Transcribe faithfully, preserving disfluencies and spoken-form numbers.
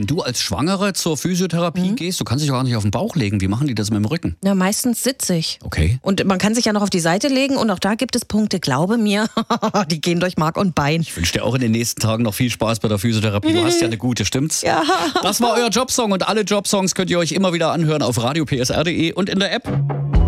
Wenn du als Schwangere zur Physiotherapie mhm. gehst, du kannst dich auch gar nicht auf den Bauch legen. Wie machen die das mit dem Rücken? Na, meistens sitze ich. Okay. Und man kann sich ja noch auf die Seite legen und auch da gibt es Punkte, glaube mir, die gehen durch Mark und Bein. Ich wünsche dir auch in den nächsten Tagen noch viel Spaß bei der Physiotherapie. Du hast ja eine gute, stimmt's? Ja. Das war euer Jobsong und alle Jobsongs könnt ihr euch immer wieder anhören auf radio p s r punkt d e und in der App.